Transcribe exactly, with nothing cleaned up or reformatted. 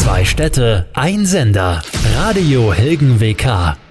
Zwei Städte, ein Sender. Radio Hilgen W K.